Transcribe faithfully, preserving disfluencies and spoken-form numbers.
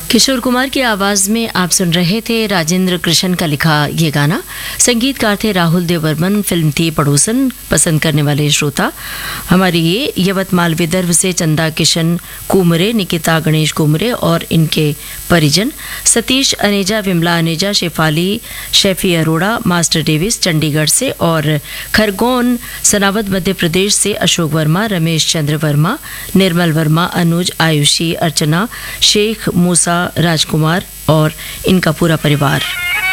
किशोर कुमार की आवाज में आप सुन रहे थे राजेंद्र कृष्ण का लिखा ये गाना। संगीतकार थे राहुल देव बर्मन। फिल्म थी पड़ोसन। पसंद करने वाले श्रोता हमारी ये यवतमाल विदर्भ से चंदा किशन कुमरे, निकिता गणेश कुमरे और इनके परिजन, सतीश अनेजा, विमला अनेजा, शेफाली शेफी अरोड़ा, मास्टर डेविस चंडीगढ़ से और खरगोन सनावद मध्य प्रदेश से अशोक वर्मा, रमेश चंद्र वर्मा, निर्मल वर्मा, अनुज, आयुषी, अर्चना, शेख मूसा, राजकुमार और इनका पूरा परिवार।